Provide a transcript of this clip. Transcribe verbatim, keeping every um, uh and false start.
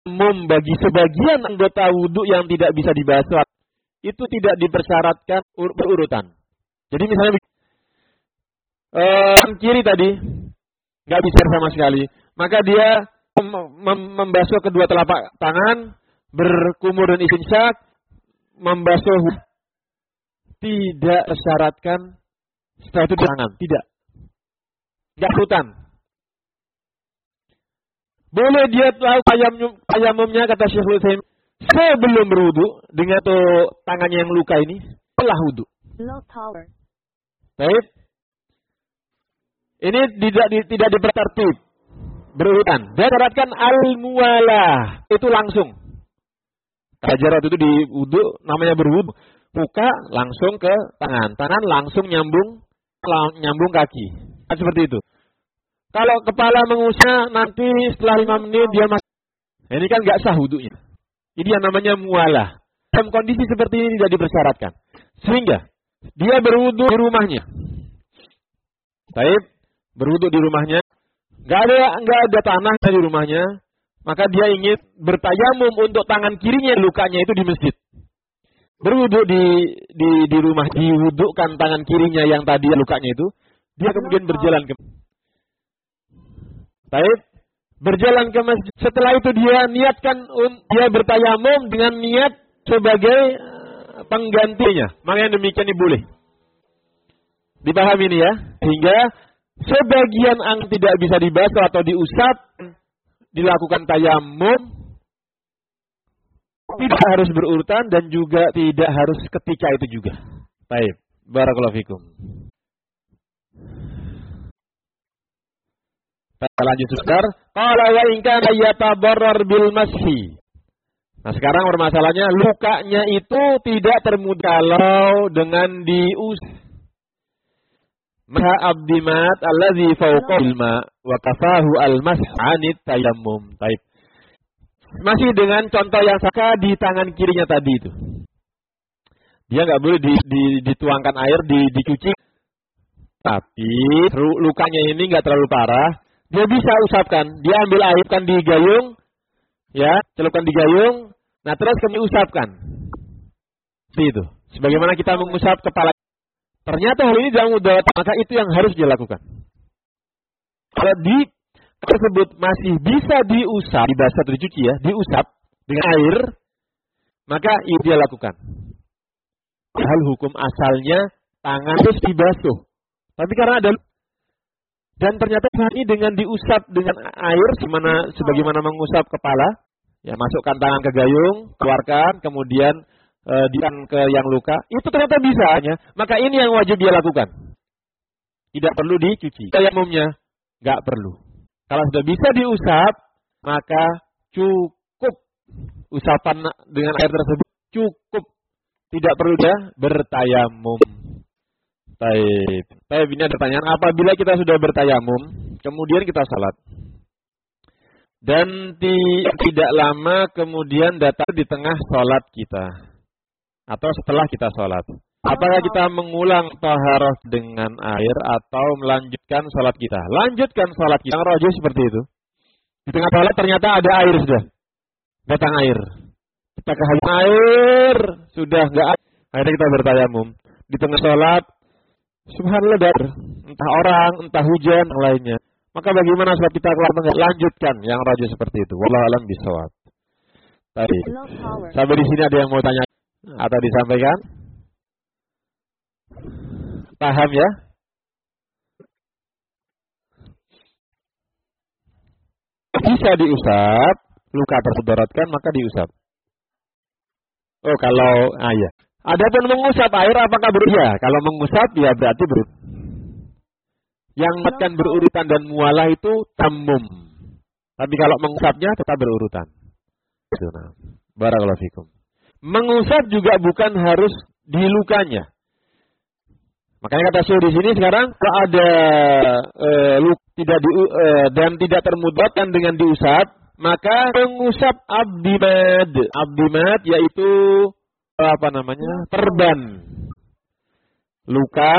umum bagi sebagian anggota wudhu yang tidak bisa dibasuh itu tidak dipersyaratkan ur- berurutan. Jadi misalnya eh, kiri tadi nggak bisa sama sekali, maka dia mem- mem- membasuh kedua telapak tangan, berkumur dan istinsyak, membasuh tidak tersyaratkan setelah itu tangan, tidak, nggak urutan. Boleh dia tahu tayamum, tayamumnya kata Syekhul Utsaimin sebelum berwudu dengan tuh tangannya yang luka ini setelah wudu. Baik. Ini tidak di, tidak dipertertib berurutan. Dia syaratkan al-muwalah itu langsung. Kajar waktu itu di wudu namanya berwudu, buka langsung ke tangan, tangan langsung nyambung nyambung kaki. Kan seperti itu. Kalau kepala mengusap nanti setelah lima menit dia masih, ini kan nggak sah wudunya. Ini yang namanya mualah. Dalam kondisi seperti ini tidak dipersyaratkan. Sehingga dia berwudu di rumahnya. Baik, berwudu di rumahnya. Nggak ada nggak ada tanah di rumahnya. Maka dia ingin bertayamum untuk tangan kirinya lukanya itu di masjid. Berwudu di di di rumah, diwudukan tangan kirinya yang tadi lukanya itu. Dia kemudian berjalan ke Baik, berjalan ke masjid. Setelah itu dia niatkan, dia bertayamum dengan niat sebagai penggantinya. Maka yang demikian ini boleh. Dipahami ini ya. Sehingga sebagian ang tidak bisa dibasuh atau diusap, dilakukan tayamum, tidak harus berurutan dan juga tidak harus ketika itu juga. Baik, barakallahu fikum. Kita lanjut sebentar. Qala wa in kana yatadarrar bil mashi. Nah, sekarang permasalahannya lukanya itu tidak termudah kalau dengan dius. Maha abdimat allazi fawqa ilma wa kafahu al-mash 'anit tayammum. Baik. Masih dengan contoh yang sama di tangan kirinya tadi itu. Dia enggak boleh di, di, dituangkan air, di, dicuci. Tapi lukanya ini enggak terlalu parah. Dia bisa usapkan. Dia ambil air kan di gayung, ya, celupkan di gayung. Nah, terus kami usapkan. Seperti itu. Sebagaimana kita mengusap kepala. Ternyata hal ini dalam mudarat, maka itu yang harus dia lakukan. Kalau di tersebut masih bisa diusap, dibasuh atau dicuci ya, diusap dengan air, maka itu dia lakukan. Hal hukum asalnya tangan terus dibasuh. Tapi karena ada dan ternyata ini dengan diusap dengan air, semana, sebagaimana mengusap kepala, ya masukkan tangan ke gayung, keluarkan, kemudian e, dikan ke yang luka, itu ternyata bisa hanya. Maka ini yang wajib dia lakukan. Tidak perlu dicuci. Tayamumnya nggak perlu. Kalau sudah bisa diusap, maka cukup usapan dengan air tersebut cukup. Tidak perlu dia bertayamum. Baik. Baik, ini ada pertanyaan. Apabila kita sudah bertayamum, kemudian kita salat. Dan ti- tidak lama kemudian datang di tengah salat kita. Atau setelah kita salat. Apakah kita mengulang taharah dengan air atau melanjutkan salat kita? Lanjutkan salat kita. Yang rajih seperti itu. Di tengah salat ternyata ada air sudah. Datang air. Kita kehabisan air. Sudah enggak ada. Akhirnya kita bertayamum. Di tengah salat. Subhanallah, dar, entah orang, entah hujan, yang lainnya. Maka bagaimana saat kita keluar tengah? Lanjutkan yang rajin seperti itu. Wallahu a'lam bishawab. Tadi. Sampai di sini ada yang mau tanya atau disampaikan? Paham ya? Bisa diusap, luka tersedoratkan maka diusap. Oh, kalau ah ya. Adapun mengusap air apakah berurutan? Kalau mengusap ya berarti berurutan. Yang akan berurutan dan mualah itu tamum. Tapi kalau mengusapnya tetap berurutan. Barakallahu fikum. Mengusap juga bukan harus di lukanya. Makanya kata Syekh di sini sekarang kalau ada e, luk tidak di, e, dan tidak termudatkan dengan diusap, maka mengusap abdimad. Abdimad yaitu apa namanya? Perban. Luka